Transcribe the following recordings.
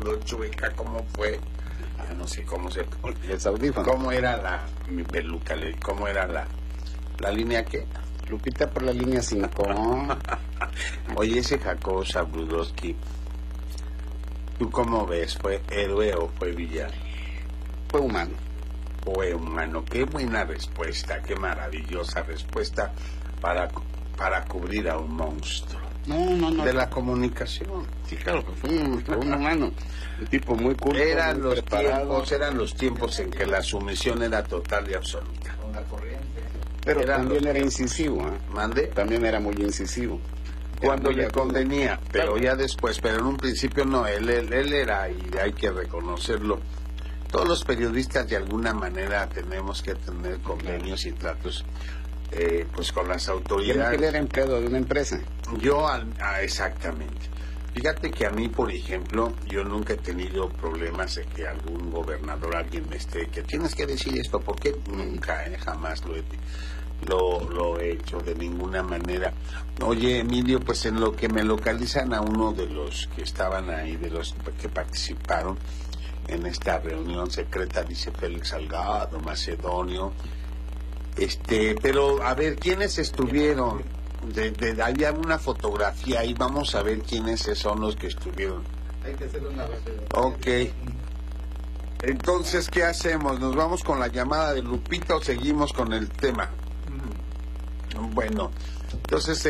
quedó chueca, ¿cómo fue? Ya no sé cómo se pone. ¿Es audífono? ¿Cómo era mi peluca? ¿Cómo era la línea qué? Lupita por la línea 5. Oye, ese Jacobo Zabludowski, ¿tú cómo ves? ¿Fue héroe o fue villano? Fue humano. Fue humano. Qué buena respuesta, qué maravillosa respuesta para cubrir a un monstruo. No. De la comunicación. Sí, claro, que fue un humano. Un tipo muy culto, Eran muy preparado. eran los tiempos en que la sumisión era total y absoluta. Con la corriente. Pero eran también los era incisivo, ¿eh? ¿Mande? También era muy incisivo. Cuando Era muy le agudo. convenía, pero Claro. ya después, pero en un principio no, él era, y hay que reconocerlo. Todos los periodistas de alguna manera tenemos que tener convenios y tratos pues con las Y él autoridades. era empleado de una empresa. Exactamente. Fíjate que a mí, por ejemplo, yo nunca he tenido problemas de que algún gobernador, alguien me esté, que tienes que decir esto, porque nunca, jamás lo he hecho de ninguna manera. Oye, Emilio, pues en lo que me localizan a uno de los que estaban ahí, de los que participaron en esta reunión secreta, dice Félix Salgado Macedonio, pero a ver, ¿quiénes estuvieron? Había una fotografía ahí, vamos a ver quiénes son los que estuvieron. Hay que hacer una base de... Ok. Entonces, ¿qué hacemos? ¿Nos vamos con la llamada de Lupita o seguimos con el tema? Bueno, entonces,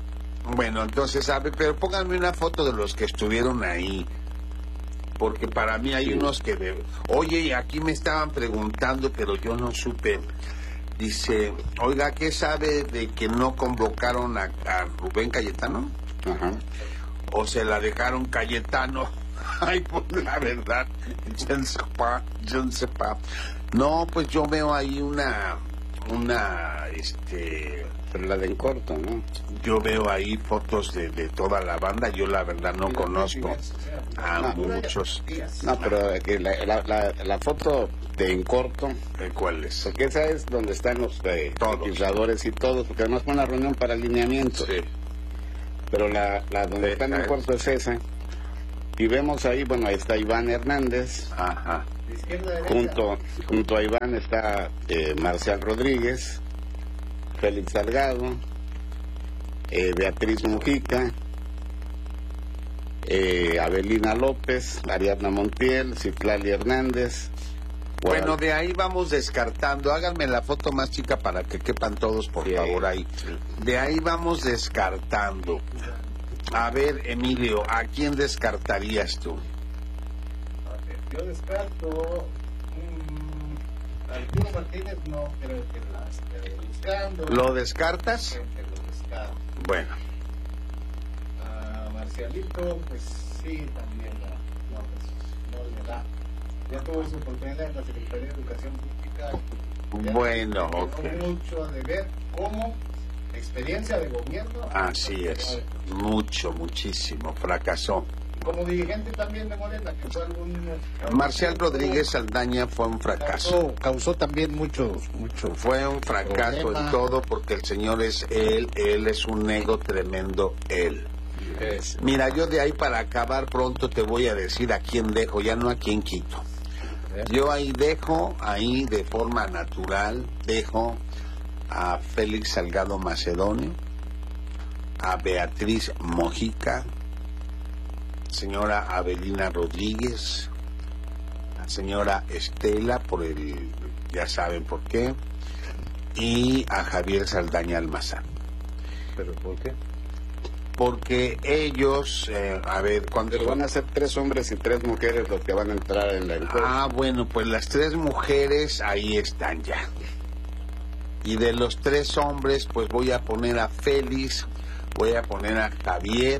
a ver, pero pónganme una foto de los que estuvieron ahí, porque para mí hay unos que... Oye, aquí me estaban preguntando, pero yo no supe. Dice, oiga, ¿qué sabe de que no convocaron a Rubén Cayetano? Ajá. ¿O se la dejaron Cayetano? Ay, pues la verdad, yo no sé pa. No, pues yo veo ahí Pero la de en corto, ¿no? yo veo ahí fotos de toda la banda. Yo la verdad no conozco a No. muchos. No, pero que la foto de en corto, ¿Cuál es? porque esa es donde están los Todos. legisladores y todos, porque además fue una reunión para alineamiento. Sí. Pero la donde están en corto es esa. Y vemos ahí, bueno, ahí está Iván Hernández. Ajá. De izquierda a derecha. Junto a Iván está Marcial Rodríguez, Félix Salgado, Beatriz Mujica, Avelina López, Ariadna Montiel, Citlali Hernández. Bueno, de ahí vamos descartando. Háganme la foto más chica para que quepan todos, por favor, ahí. De ahí vamos descartando. A ver, Emilio, ¿a quién descartarías tú? Yo descarto... Arturo Martínez no creo que la esté buscando. ¿Lo descartas? Creo que lo descarto. Bueno, A Marcialito, pues sí, también no le da. Ya tuvo su oportunidad en la Secretaría de Educación Pública. Ya bueno, quedó ok. mucho de ver como experiencia de gobierno. Así es. Muchísimo. Fracasó. Como dirigente también de Morena, que fue algún... Marcial Rodríguez Saldaña fue un fracaso. Causó también mucho. Fue un fracaso Problema. en todo porque el señor es él es un ego tremendo, él. Mira, yo de ahí para acabar pronto te voy a decir a quién dejo, ya no a quién quito. Yo ahí dejo, ahí de forma natural, dejo a Félix Salgado Macedonio, a Beatriz Mojica, señora Avelina Rodríguez, la señora Estela, ya saben por qué, y a Javier Saldaña Almazán. ¿Pero por qué? Porque ellos, a ver, ¿cuántos Pero van a ser 3 hombres y 3 mujeres los que van a entrar en la encuesta. Ah, bueno, pues las 3 mujeres ahí están ya. Y de los 3 hombres, pues voy a poner a Félix, voy a poner a Javier,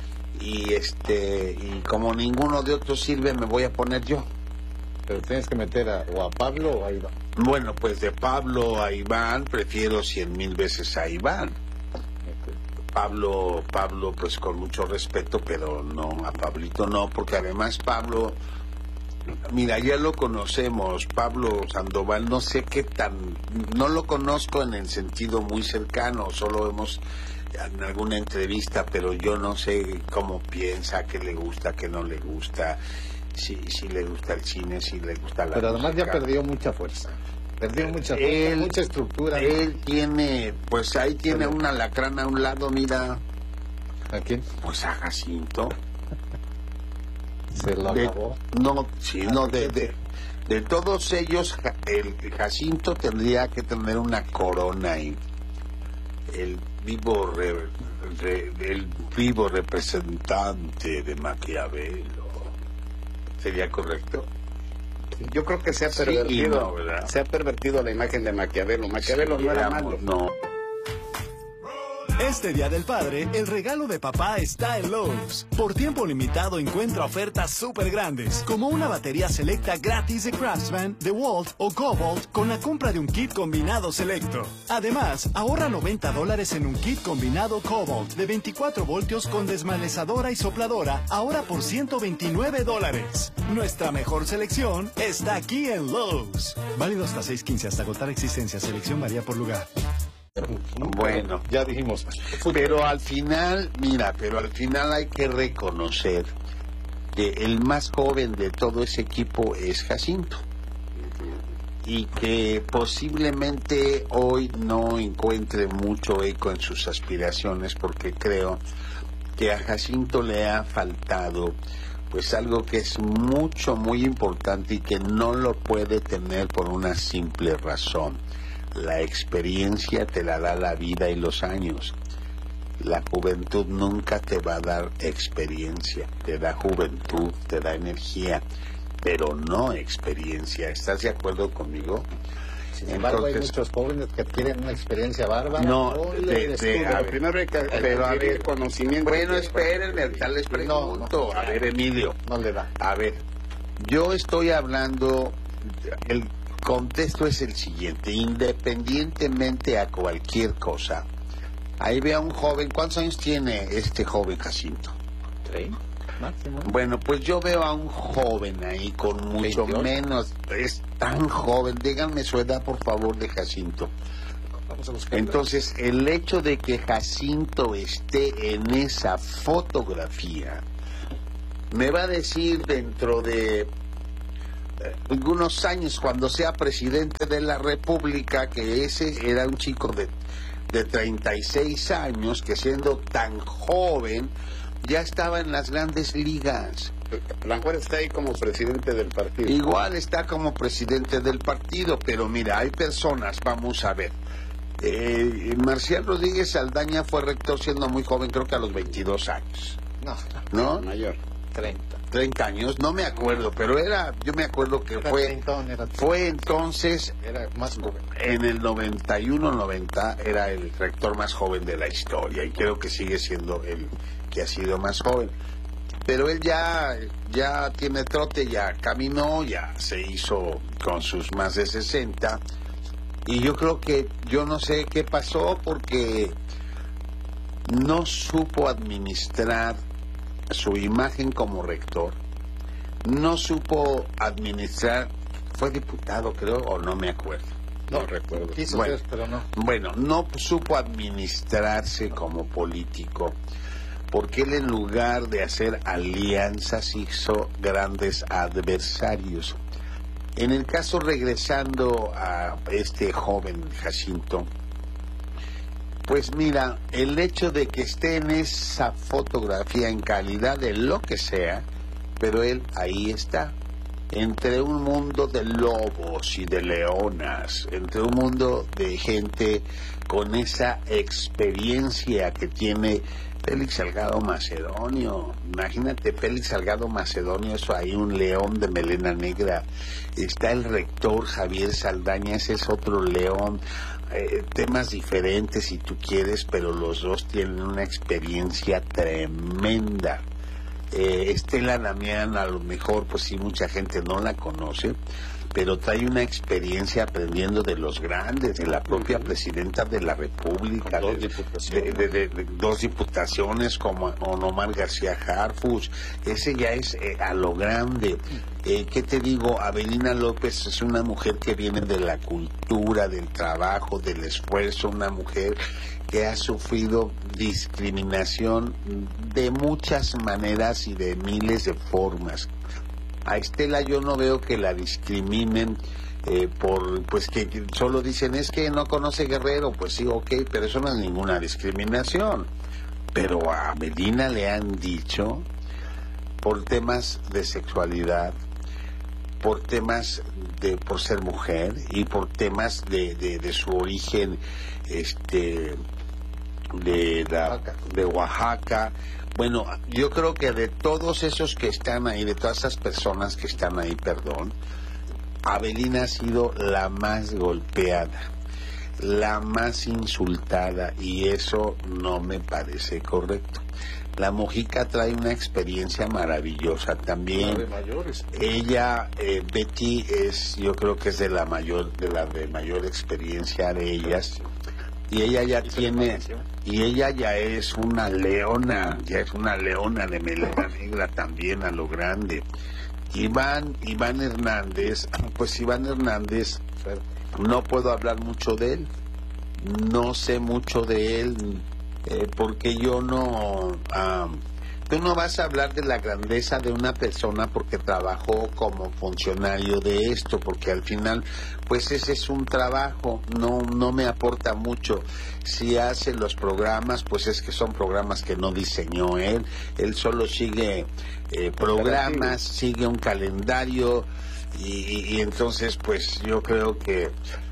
y como ninguno de otros sirve, me voy a poner yo. Pero tienes que meter o a Pablo o a Iván. Bueno, pues de Pablo a Iván, prefiero 100,000 veces a Iván. Pablo, pues con mucho respeto, pero no, a Pablito no, porque además Pablo, mira, ya lo conocemos, Pablo Sandoval, no sé qué no lo conozco en el sentido muy cercano, solo hemos en alguna entrevista, pero yo no sé cómo piensa, qué le gusta, qué no le gusta. sí le gusta el cine, sí le gusta la Pero además música. ya perdió mucha fuerza. Perdió mucha fuerza, mucha estructura. Él tiene, pues ahí tiene una alacrán a un lado, mira. ¿A quién? Pues a Jacinto. Se lo acabó. No, sí, no, de todos ellos, el Jacinto tendría que tener una corona ahí. El vivo representante de Maquiavelo. ¿Sería correcto? Yo creo que se ha Sí, pervertido, no, ¿verdad? se ha pervertido la imagen de Maquiavelo. Maquiavelo Sí, no era éramos- malo. No. Este Día del Padre, el regalo de papá está en Lowe's. Por tiempo limitado encuentra ofertas súper grandes, como una batería selecta gratis de Craftsman, DeWalt o Cobalt con la compra de un kit combinado selecto. Además, ahorra $90 en un kit combinado Cobalt de 24 voltios con desmalezadora y sopladora, ahora por $129. Nuestra mejor selección está aquí en Lowe's. Válido hasta 6/15 hasta agotar existencia. Selección varía por lugar. Bueno, Ya dijimos. pero al final, mira, hay que reconocer que el más joven de todo ese equipo es Jacinto. Y que posiblemente hoy no encuentre mucho eco en sus aspiraciones, porque creo que a Jacinto le ha faltado pues algo que es muy importante y que no lo puede tener por una simple razón. La experiencia te la da la vida y los años. La juventud nunca te va a dar experiencia, te da juventud, te da energía, pero no experiencia. ¿Estás de acuerdo conmigo? Sin embargo, hay Entonces, muchos jóvenes que adquieren una experiencia bárbara. No, Ole, descubre. Pero primero hay que pero a adquirir ver, conocimiento. bueno, espérenme, ahorita les pregunto. No. A ver, Emilio, No le da. a ver, yo estoy hablando, el contexto es el siguiente: independientemente a cualquier cosa, ahí ve a un joven. ¿Cuántos años tiene este joven Jacinto? 30 máximo. Bueno, pues yo veo a un joven ahí con mucho 28. menos, es tan joven. Díganme su edad, por favor, de Jacinto. Vamos a buscar. Entonces, el hecho de que Jacinto esté en esa fotografía me va a decir dentro de algunos años, cuando sea presidente de la República, que ese era un chico de 36 años, que siendo tan joven ya estaba en las grandes ligas. A lo mejor está ahí como presidente del partido. Igual está como presidente del partido, pero mira, hay personas, vamos a ver. Marcial Rodríguez Saldaña fue rector siendo muy joven, creo que a los 22 años, No, ¿no? Mayor. 30. 30 años, no me acuerdo, pero yo me acuerdo que Era fue treintón, fue entonces, era más joven. en el 91-90, era el rector más joven de la historia, y creo que sigue siendo el que ha sido más joven. Pero él ya tiene trote, ya caminó, ya se hizo con sus más de 60, y yo creo que, yo no sé qué pasó, porque no supo administrar su imagen como rector, no supo administrar, fue diputado creo, o no me acuerdo. No recuerdo. Quiso Bueno. ser, pero no. Bueno, no supo administrarse como político, porque él, en lugar de hacer alianzas, hizo grandes adversarios. En el caso, regresando a este joven Jacinto, pues mira, el hecho de que esté en esa fotografía en calidad de lo que sea, pero él ahí está, entre un mundo de lobos y de leonas, entre un mundo de gente con esa experiencia que tiene Félix Salgado Macedonio. Imagínate, Félix Salgado Macedonio, eso ahí, un león de melena negra. Está el rector Javier Saldaña, ese es otro león. Temas diferentes si tú quieres, pero los dos tienen una experiencia tremenda. Estela Damián, a lo mejor, pues sí, mucha gente no la conoce, pero trae una experiencia aprendiendo de los grandes, de la propia presidenta de la República, Dos de dos diputaciones como Omar García Harfuch. Ese ya es a lo grande. ¿Qué te digo? Avelina López es una mujer que viene de la cultura, del trabajo, del esfuerzo, una mujer que ha sufrido discriminación de muchas maneras y de miles de formas. A Estela yo no veo que la discriminen pues que solo dicen es que no conoce Guerrero, pues sí, ok, pero eso no es ninguna discriminación. Pero a Medina le han dicho por temas de sexualidad, por temas por ser mujer y por temas de su origen de Oaxaca. Bueno, yo creo que de todos esos que están ahí, de todas esas personas que están ahí, Avelina ha sido la más golpeada, la más insultada, y eso no me parece correcto. La Mojica trae una experiencia maravillosa también. De mayores. Ella, Betty, yo creo que es de la mayor experiencia de ellas. Y ella ya es una leona, de melena negra también a lo grande. Iván Hernández, no puedo hablar mucho de él, no sé mucho de él, porque yo no... tú no vas a hablar de la grandeza de una persona porque trabajó como funcionario de esto, porque al final, pues ese es un trabajo, no me aporta mucho. Si hace los programas, pues es que son programas que no diseñó él solo sigue programas, sigue un calendario, y entonces, pues yo creo que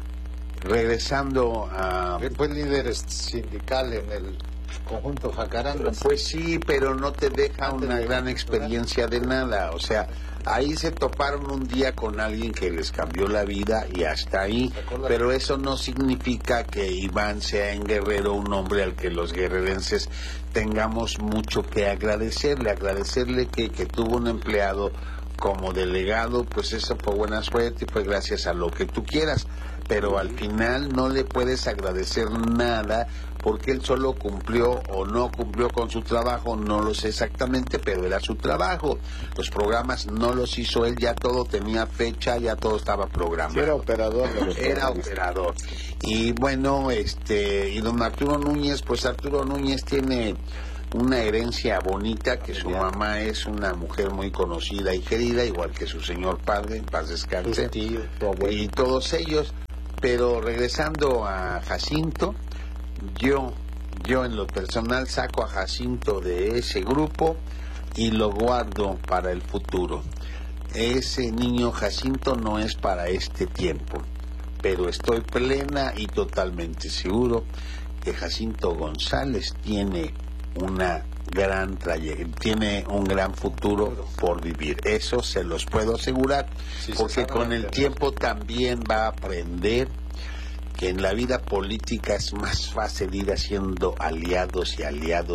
regresando a... Fue líder sindical en el conjunto Jacaranda. Pues sí, pero no te deja una gran experiencia de nada. O sea, ahí se toparon un día con alguien que les cambió la vida y hasta ahí. Pero eso no significa que Iván sea en Guerrero un hombre al que los guerrerenses tengamos mucho que agradecerle que tuvo un empleado como delegado, pues eso fue buena suerte y fue gracias a lo que tú quieras, pero al final no le puedes agradecer nada porque él solo cumplió o no cumplió con su trabajo, no lo sé exactamente, pero era su trabajo. Los programas no los hizo él, ya todo tenía fecha, ya todo estaba programado. Era operador. Era operador. Y bueno, y don Arturo Núñez, pues Arturo Núñez tiene una herencia bonita, que su mamá es una mujer muy conocida y querida, igual que su señor padre, en paz descanse, y todos ellos. Pero regresando a Jacinto, yo en lo personal saco a Jacinto de ese grupo y lo guardo para el futuro. Ese niño Jacinto no es para este tiempo, pero estoy plena y totalmente seguro que Jacinto González tiene una gran trayectoria, tiene un gran futuro por vivir. Eso se los puedo asegurar, porque con el tiempo también va a aprender que en la vida política es más fácil ir haciendo aliados y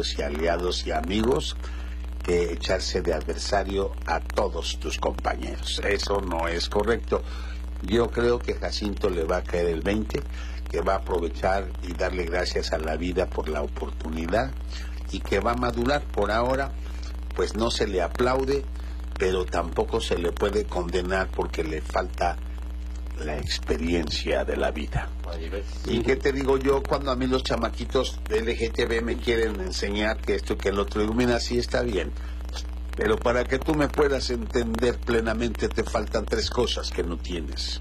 amigos que echarse de adversario a todos tus compañeros. Eso no es correcto. Yo creo que Jacinto le va a caer el 20, que va a aprovechar y darle gracias a la vida por la oportunidad y que va a madurar. Por ahora, pues no se le aplaude, pero tampoco se le puede condenar porque le falta la experiencia de la vida. ¿Y qué te digo yo cuando a mí los chamaquitos de LGTB me quieren enseñar que esto y que el otro? Digo, mira, sí está bien, pero para que tú me puedas entender plenamente te faltan 3 cosas que no tienes.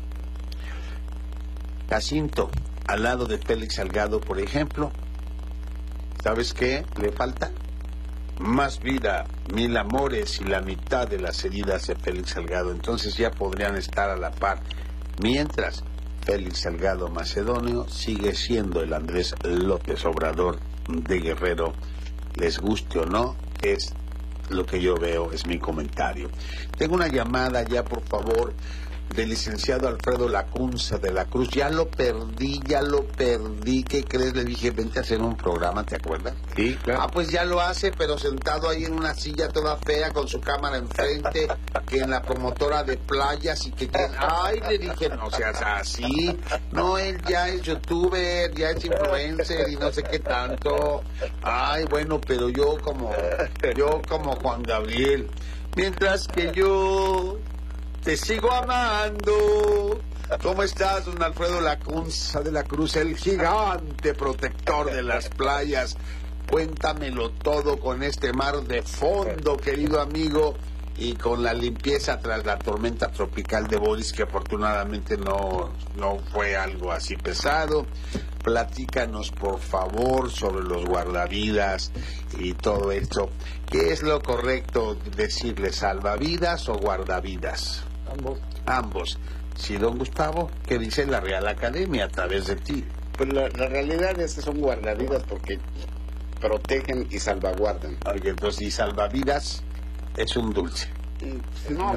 Jacinto, al lado de Félix Salgado, por ejemplo, ¿sabes qué le falta? Más vida, 1000 amores y la mitad de las heridas de Félix Salgado. Entonces ya podrían estar a la par. Mientras Félix Salgado Macedonio sigue siendo el Andrés López Obrador de Guerrero, les guste o no, es lo que yo veo, es mi comentario. Tengo una llamada ya, por favor, del licenciado Alfredo Lacunza de la Cruz. Ya lo perdí. ¿Qué crees? Le dije, vente a hacer un programa, ¿te acuerdas? Sí, claro. Ah, pues ya lo hace, pero sentado ahí en una silla toda fea con su cámara enfrente, que en la promotora de playas y que... Ay, le dije, no seas así. No, él ya es youtuber, ya es influencer y no sé qué tanto. Ay, bueno, pero yo como Juan Gabriel. Mientras que yo... te sigo amando. ¿Cómo estás, don Alfredo Lacunza de la Cruz, el gigante protector de las playas? Cuéntamelo todo con este mar de fondo, querido amigo. y con la limpieza tras la tormenta tropical de Boris, que afortunadamente no fue algo así pesado. Platícanos, por favor, sobre los guardavidas y todo esto. ¿Qué es lo correcto decirle, salvavidas o guardavidas? Ambos. Sí, don Gustavo, ¿qué dice la Real Academia a través de ti? Pues la realidad es que son guardavidas porque protegen y salvaguardan. Oye, entonces, ¿y salvavidas es un dulce? No,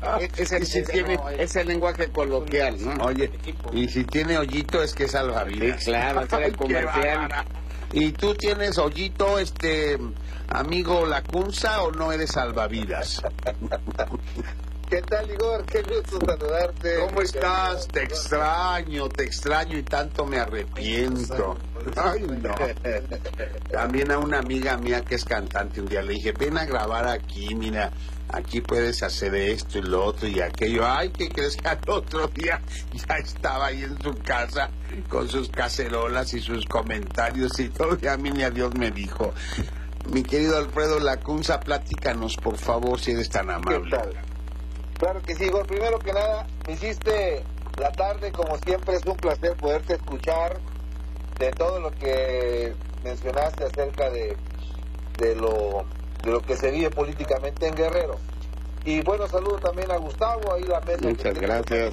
es el lenguaje coloquial, ¿no? Oye, y si tiene hoyito es que es salvavidas. Sí, claro, es el comercial. ¿Y tú tienes hoyito, amigo Lacunza, o no eres salvavidas? ¿Qué tal, Igor? Qué gusto saludarte. ¿Cómo estás? Te extraño y tanto me arrepiento. Ay, no. También a una amiga mía que es cantante un día le dije, ven a grabar aquí, mira, aquí puedes hacer esto y lo otro y aquello. Ay, ¿qué crees que al otro día ya estaba ahí en su casa con sus cacerolas y sus comentarios y todo? Y a mí ni a Dios me dijo. Mi querido Alfredo Lacunza, platícanos, por favor, si eres tan amable. ¿Qué tal? Claro que sí, Igor. Primero que nada, me hiciste la tarde, como siempre, es un placer poderte escuchar de todo lo que mencionaste acerca de lo que se vive políticamente en Guerrero. Y bueno, saludo también a Gustavo, ahí la mesa. Muchas gracias.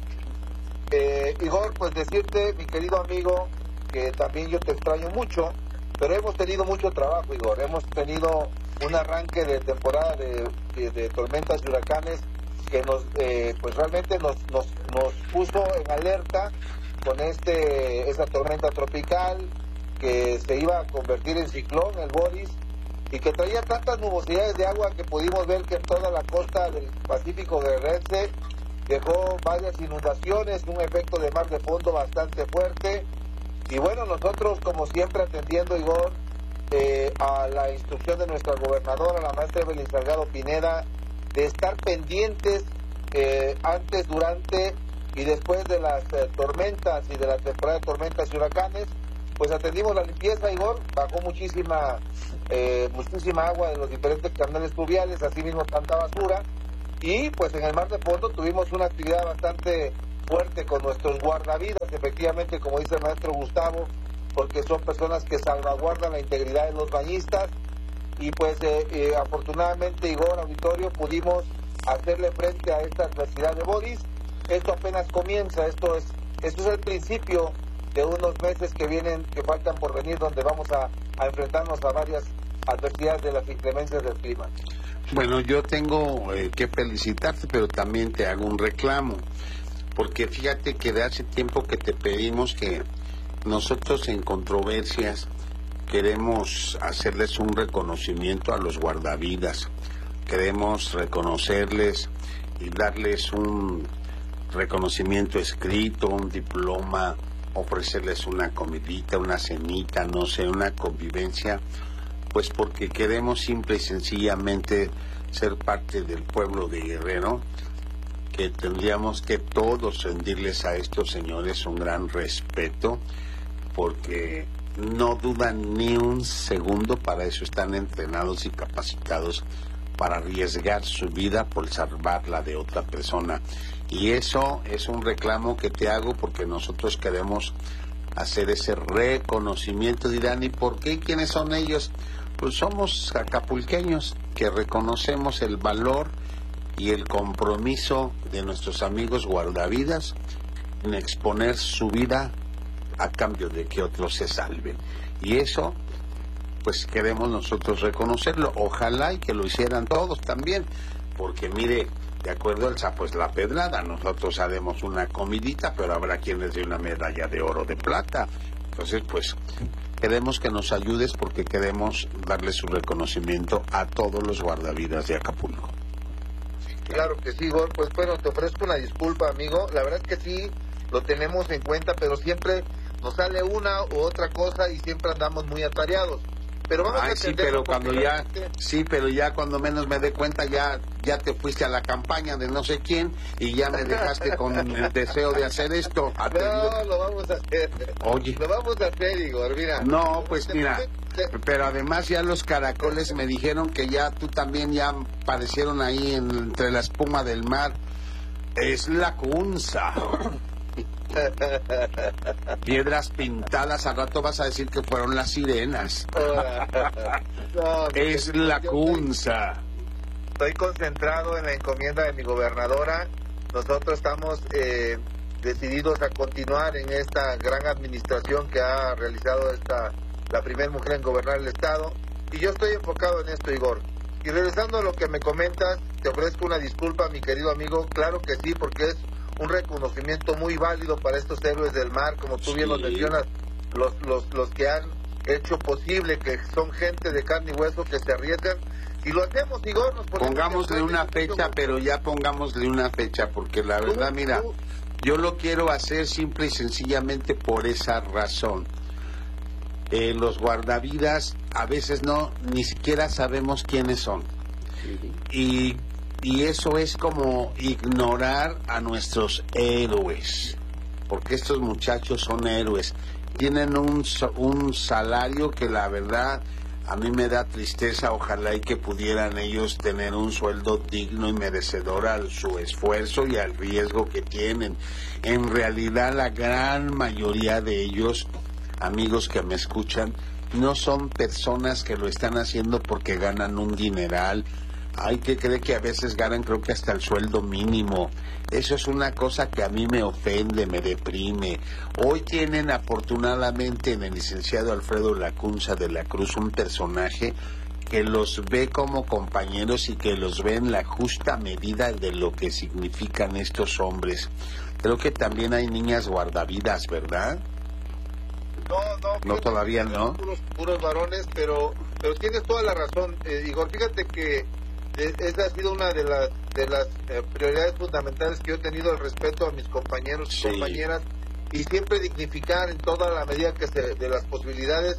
Igor, pues decirte, mi querido amigo, que también yo te extraño mucho, pero hemos tenido mucho trabajo, Igor. Hemos tenido un arranque de temporada de tormentas y huracanes que pues realmente nos puso en alerta con esa tormenta tropical que se iba a convertir en ciclón, el Boris, y que traía tantas nubosidades de agua que pudimos ver que en toda la costa del Pacífico guerrerense dejó varias inundaciones, un efecto de mar de fondo bastante fuerte. Y bueno, nosotros como siempre atendiendo, Igor, a la instrucción de nuestra gobernadora, la maestra Evelyn Salgado Pineda, de estar pendientes antes, durante y después de las tormentas y de la temporada de tormentas y huracanes, pues atendimos la limpieza, Igor. Bajó muchísima agua de los diferentes canales fluviales, así mismo tanta basura, y pues en el mar de fondo tuvimos una actividad bastante fuerte con nuestros guardavidas, efectivamente, como dice el maestro Gustavo, porque son personas que salvaguardan la integridad de los bañistas. Y pues afortunadamente, Igor, auditorio, pudimos hacerle frente a esta adversidad de Boris. Esto apenas comienza, esto es el principio de unos meses que faltan por venir, donde vamos a enfrentarnos a varias adversidades de las inclemencias del clima. Bueno, yo tengo que felicitarte, pero también te hago un reclamo, porque fíjate que de hace tiempo que te pedimos que nosotros en controversias queremos hacerles un reconocimiento a los guardavidas, queremos reconocerles y darles un reconocimiento escrito, un diploma, ofrecerles una comidita, una cenita, no sé, una convivencia, pues porque queremos simple y sencillamente ser parte del pueblo de Guerrero, que tendríamos que todos rendirles a estos señores un gran respeto, porque no dudan ni un segundo, para eso están entrenados y capacitados, para arriesgar su vida por salvar la de otra persona. Y eso es un reclamo que te hago, porque nosotros queremos hacer ese reconocimiento. Dirán, ¿y por qué? ¿Quiénes son ellos? Pues somos acapulqueños que reconocemos el valor y el compromiso de nuestros amigos guardavidas en exponer su vida a cambio de que otros se salven. Y eso, pues queremos nosotros reconocerlo. Ojalá y que lo hicieran todos también, porque mire, de acuerdo al sapo es la pedrada. Nosotros haremos una comidita, pero habrá quienes dé una medalla de oro, de plata. Entonces, pues queremos que nos ayudes, porque queremos darle su reconocimiento a todos los guardavidas de Acapulco. Claro que sí, Igor. Pues bueno, te ofrezco una disculpa, amigo. La verdad es que sí, lo tenemos en cuenta, pero siempre nos sale una u otra cosa y siempre andamos muy atareados. Pero vamos a sí, pero cuando ya cuando menos me dé cuenta ya te fuiste a la campaña de no sé quién y ya me dejaste con el deseo de hacer esto. No, lo vamos a hacer. Oye. Lo vamos a hacer, Igor, mira. No, pues mira, pero además ya los caracoles me dijeron que ya tú también ya aparecieron ahí entre la espuma del mar. Es la Cunza. Piedras pintadas, al rato vas a decir que fueron las sirenas. No, es la Cunza. Estoy concentrado en la encomienda de mi gobernadora. Nosotros estamos decididos a continuar en esta gran administración que ha realizado la primera mujer en gobernar el estado. Y yo estoy enfocado en esto, Igor. Y regresando a lo que me comentas, te ofrezco una disculpa, mi querido amigo. Claro que sí, porque es un reconocimiento muy válido para estos héroes del mar, como tú bien lo mencionas, los que han hecho posible, que son gente de carne y hueso, que se arriesgan, y lo hacemos, Igor. Pongámosle una fecha, pero ya pongámosle una fecha, porque la verdad, mira, yo lo quiero hacer simple y sencillamente por esa razón. Los guardavidas a veces ni siquiera sabemos quiénes son. Y eso es como ignorar a nuestros héroes, porque estos muchachos son héroes. Tienen un salario que la verdad a mí me da tristeza. Ojalá y que pudieran ellos tener un sueldo digno y merecedor a su esfuerzo y al riesgo que tienen. En realidad la gran mayoría de ellos, amigos que me escuchan, no son personas que lo están haciendo porque ganan un dineral. Hay que creer que a veces ganan, creo que hasta el sueldo mínimo. Eso es una cosa que a mí me ofende, me deprime. Hoy tienen afortunadamente en el licenciado Alfredo Lacunza de la Cruz un personaje que los ve como compañeros y que los ve en la justa medida de lo que significan estos hombres. Creo que también hay niñas guardavidas, ¿verdad? No, todavía no. Puros varones, pero tienes toda la razón, Igor. Fíjate que esa ha sido una de las prioridades fundamentales que yo he tenido, el respeto a mis compañeros y compañeras, y siempre dignificar en toda la medida de las posibilidades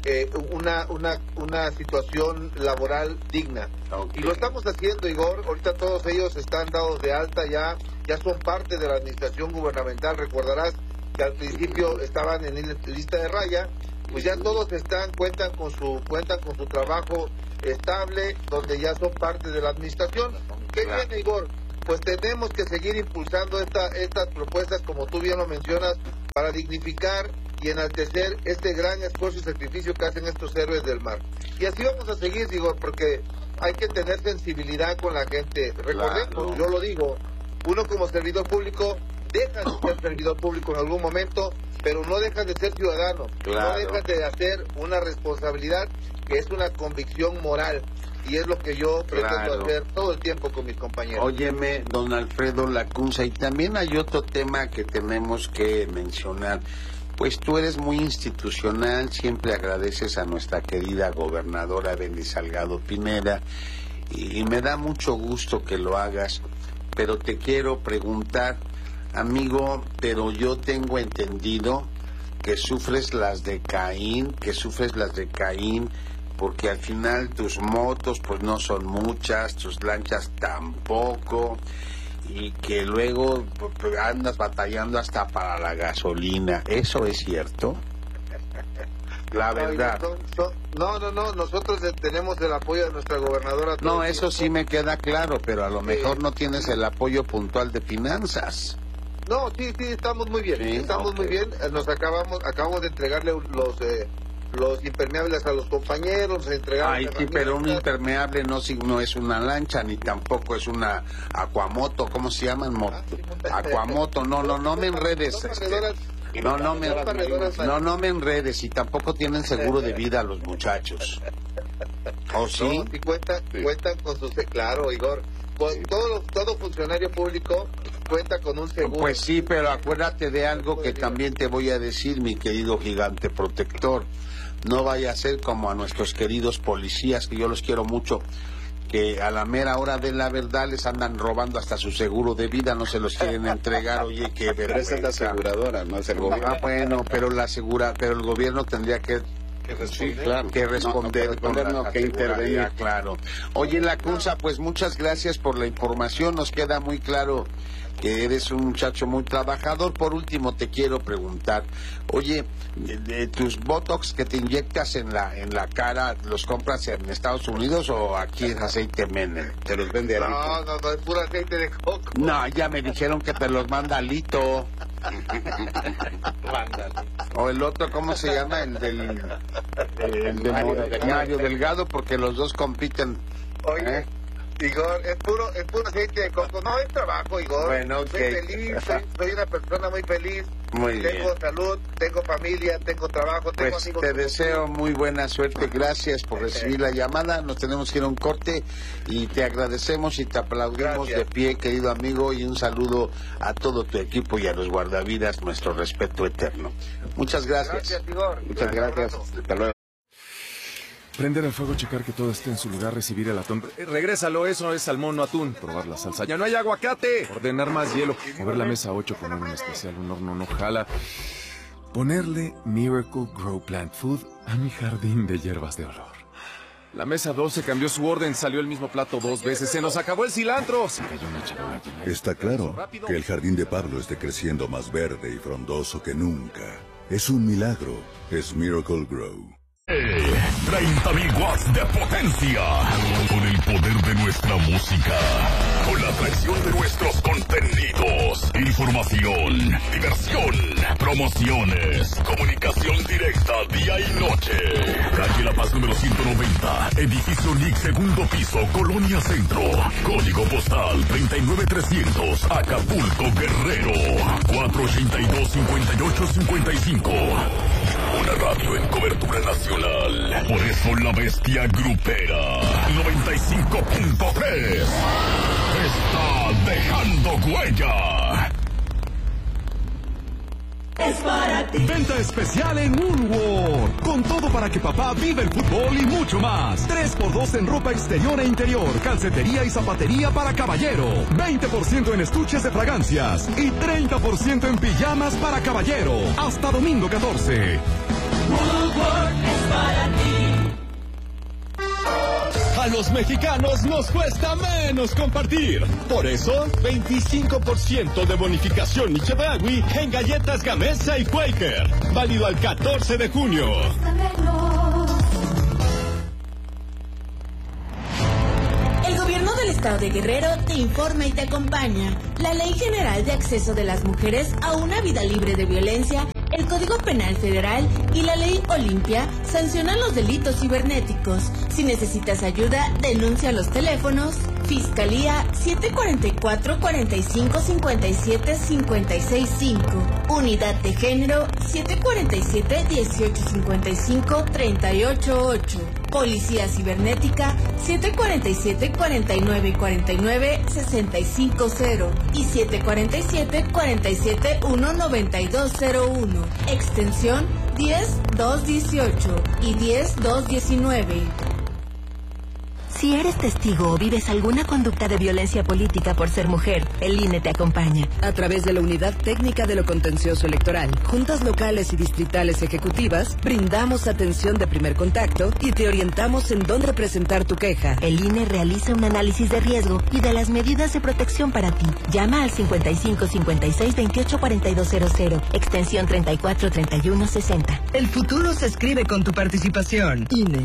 una situación laboral digna. Y lo estamos haciendo, Igor. Ahorita todos ellos están dados de alta, ya son parte de la administración gubernamental. Recordarás que al principio estaban en lista de raya, pues ya todos cuentan con su trabajo estable, donde ya son parte de la administración. ¿Qué viene, Igor? Pues tenemos que seguir impulsando estas propuestas, como tú bien lo mencionas, para dignificar y enaltecer este gran esfuerzo y sacrificio que hacen estos héroes del mar. Y así vamos a seguir, Igor, porque hay que tener sensibilidad con la gente. Recordemos, yo lo digo, uno como servidor público deja de ser servidor público en algún momento, pero no deja de ser ciudadano, no deja de hacer una responsabilidad que es una convicción moral, y es lo que yo pretendo hacer todo el tiempo con mis compañeros. Óyeme, don Alfredo Lacunza, y también hay otro tema que tenemos que mencionar. Pues tú eres muy institucional, siempre agradeces a nuestra querida gobernadora Beli Salgado Pineda, y me da mucho gusto que lo hagas, pero te quiero preguntar, amigo, pero yo tengo entendido que sufres las de Caín, porque al final tus motos pues no son muchas, tus lanchas tampoco, y que luego andas batallando hasta para la gasolina. ¿Eso es cierto? La verdad. No, nosotros tenemos el apoyo de nuestra gobernadora. No, eso sí me queda claro, pero a lo mejor no tienes el apoyo puntual de finanzas. No, sí, estamos muy bien, muy bien. Acabamos de entregarle los impermeables a los compañeros, pero un impermeable no es una lancha, ni tampoco es una aquamoto, ¿cómo se llaman? Aquamoto, no me enredes. No me enredes, y tampoco tienen seguro de vida los muchachos. ¿O sí? No, sí cuentan con su... Claro, Igor. Todo funcionario público cuenta con un seguro. Pues sí, pero acuérdate de algo que también te voy a decir, mi querido gigante protector. No vaya a ser como a nuestros queridos policías, que yo los quiero mucho, que a la mera hora de la verdad les andan robando hasta su seguro de vida, no se los quieren entregar. Oye, qué vergüenza. Pero esa es la aseguradora, no es el gobierno. Bueno, pero el gobierno tendría que Sí, claro. Que responder, no, con la que intervenir, claro. Oye, Lacunza, pues muchas gracias por la información, nos queda muy claro que eres un muchacho muy trabajador. Por último, te quiero preguntar, oye, de tus Botox que te inyectas en la cara, ¿los compras en Estados Unidos o aquí es aceite Menem? ¿Te los vende Alito? No, es puro aceite de coco. No, ya me dijeron que te los manda Alito. O el otro, ¿cómo se llama? El de Mario Delgado, porque los dos compiten. Oye, Igor, es puro aceite de coco. No, es trabajo, Igor. Bueno, soy feliz, soy una persona muy feliz. Muy tengo bien. salud, tengo familia, tengo trabajo, tengo Pues amigos. te deseo muy buena suerte. Gracias por recibir la llamada. Nos tenemos que ir a un corte y te agradecemos y te aplaudimos Gracias. de pie, querido amigo, y un saludo a todo tu equipo y a los guardavidas, nuestro respeto eterno. Muchas gracias. Gracias, Igor. Muchas gracias. Hasta luego. Prender el fuego, checar que todo esté en su lugar, recibir el atún. Regrésalo, eso es salmón, no atún. Probar la salsa. ¡Ya no hay aguacate! Ordenar más hielo. Mover la mesa 8, poner un especial, un horno no jala. Ponerle Miracle Grow Plant Food a mi jardín de hierbas de olor. La mesa 12 cambió su orden, salió el mismo plato 2 veces. ¡Se nos acabó el cilantro! Se cayó una charola. Está claro que el jardín de Pablo esté creciendo más verde y frondoso que nunca. Es un milagro. Es Miracle Grow. 30.000 watts de potencia. Con el poder de nuestra música. Con la atracción de nuestros contenidos. Información, diversión, promociones, comunicación directa día y noche. Calle La Paz número 190. Edificio NIC, segundo piso, Colonia Centro. Código postal 39300. Acapulco, Guerrero. 482-5855. Una radio en cobertura nacional. Por eso la bestia grupera 95.3 está dejando huella. Es para ti. Venta especial en Woolworth. Con todo para que papá viva el fútbol y mucho más. 3x2 en ropa exterior e interior, calcetería y zapatería para caballero. 20% en estuches de fragancias y 30% en pijamas para caballero. Hasta domingo 14. Woolworth es para ti. A los mexicanos nos cuesta menos compartir. Por eso, 25% de bonificación y Chedraui en galletas Gamesa y Quaker. Válido al 14 de junio. El gobierno del estado de Guerrero te informa y te acompaña. La Ley General de Acceso de las Mujeres a una Vida Libre de Violencia, el Código Penal Federal y la Ley Olimpia sancionan los delitos cibernéticos. Si necesitas ayuda, denuncia a los teléfonos Fiscalía 744-4557-565, Unidad de Género 747-1855-388, Policía Cibernética 747-4949-650 y 747-471-9201, extensión 10218 y 10219. Si eres testigo o vives alguna conducta de violencia política por ser mujer, el INE te acompaña. A través de la Unidad Técnica de lo Contencioso Electoral, juntas locales y distritales ejecutivas, brindamos atención de primer contacto y te orientamos en dónde presentar tu queja. El INE realiza un análisis de riesgo y de las medidas de protección para ti. Llama al 55 56 28 4200, extensión 34 31 60. El futuro se escribe con tu participación. INE.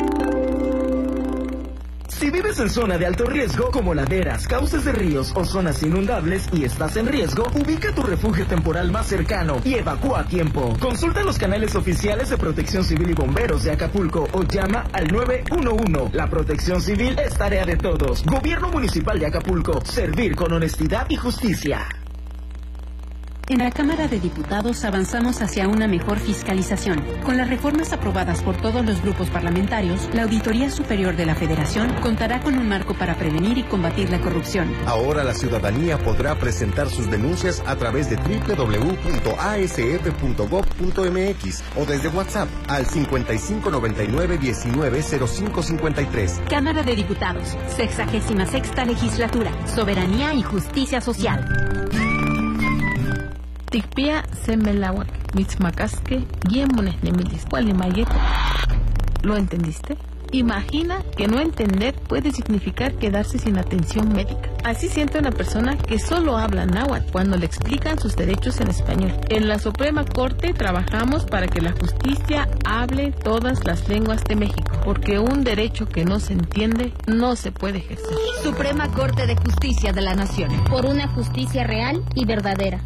Si vives en zona de alto riesgo, como laderas, cauces de ríos o zonas inundables y estás en riesgo, ubica tu refugio temporal más cercano y evacúa a tiempo. Consulta los canales oficiales de Protección Civil y Bomberos de Acapulco o llama al 911. La protección civil es tarea de todos. Gobierno Municipal de Acapulco. Servir con honestidad y justicia. En la Cámara de Diputados avanzamos hacia una mejor fiscalización. Con las reformas aprobadas por todos los grupos parlamentarios, la Auditoría Superior de la Federación contará con un marco para prevenir y combatir la corrupción. Ahora la ciudadanía podrá presentar sus denuncias a través de www.asf.gov.mx o desde WhatsApp al 5599-190553. Cámara de Diputados, 66ª Legislatura, Soberanía y Justicia Social. Tikpia Semelawak. mitzmacasque, guiemones nemilis, cualimayeto. ¿Lo entendiste? Imagina que no entender puede significar quedarse sin atención médica. Así siente una persona que solo habla náhuatl cuando le explican sus derechos en español. En la Suprema Corte trabajamos para que la justicia hable todas las lenguas de México, porque un derecho que no se entiende no se puede ejercer. Suprema Corte de Justicia de la Nación. Por una justicia real y verdadera.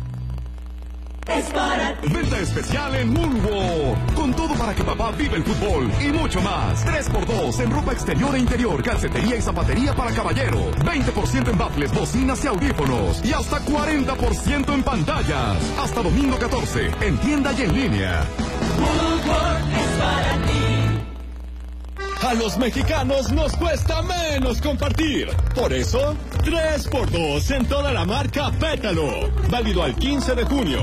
Es para ti. Venta especial en Moonwalk. Con todo para que papá viva el fútbol y mucho más. 3x2 en ropa exterior e interior, calcetería y zapatería para caballero. 20% en baffles, bocinas y audífonos. Y hasta 40% en pantallas. Hasta domingo 14, en tienda y en línea. Moonwalk es para ti. A los mexicanos nos cuesta menos compartir. Por eso, 3x2 en toda la marca Pétalo. Válido al 15 de junio.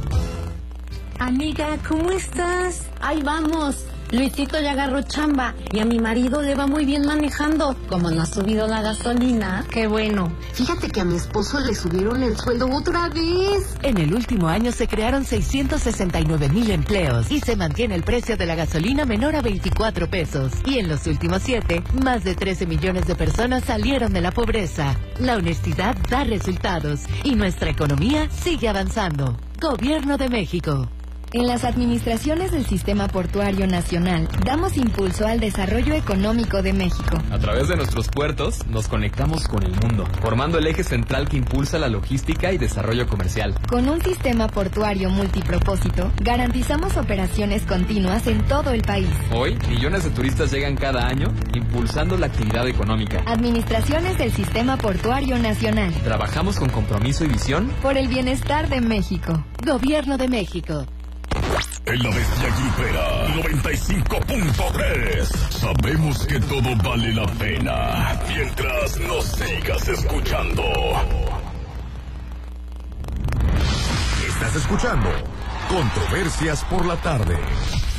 Amiga, ¿cómo estás? Ahí vamos. Luisito ya agarró chamba y a mi marido le va muy bien manejando. Como no ha subido la gasolina. Qué bueno. Fíjate que a mi esposo le subieron el sueldo otra vez. En el último año se crearon 669,000 empleos y se mantiene el precio de la gasolina menor a 24 pesos. Y en los últimos 7, más de 13 millones de personas salieron de la pobreza. La honestidad da resultados y nuestra economía sigue avanzando. Gobierno de México. En las administraciones del Sistema Portuario Nacional, damos impulso al desarrollo económico de México. A través de nuestros puertos, nos conectamos con el mundo, formando el eje central que impulsa la logística y desarrollo comercial. Con un sistema portuario multipropósito, garantizamos operaciones continuas en todo el país. Hoy, millones de turistas llegan cada año, impulsando la actividad económica. Administraciones del Sistema Portuario Nacional. Trabajamos con compromiso y visión por el bienestar de México. Gobierno de México. En la Bestia Gripera 95.3 sabemos que todo vale la pena mientras nos sigas escuchando. Estás escuchando Controversias por la Tarde.